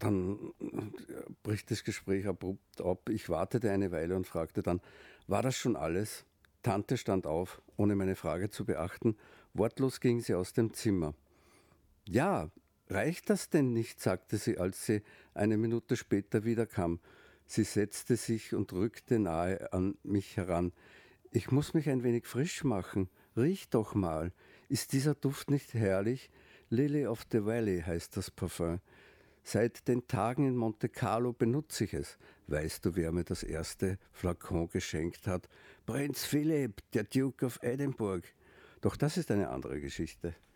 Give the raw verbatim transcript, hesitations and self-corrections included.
dann bricht das Gespräch abrupt ab. Ich wartete eine Weile und fragte dann, war das schon alles? Tante stand auf, ohne meine Frage zu beachten. Wortlos ging sie aus dem Zimmer. Ja, reicht das denn nicht, sagte sie, als sie eine Minute später wiederkam. Sie setzte sich und rückte nahe an mich heran. Ich muss mich ein wenig frisch machen. Riech doch mal. Ist dieser Duft nicht herrlich? Lily of the Valley heißt das Parfüm. Seit den Tagen in Monte Carlo benutze ich es. Weißt du, wer mir das erste Flakon geschenkt hat? Prinz Philipp, der Duke of Edinburgh. Doch das ist eine andere Geschichte.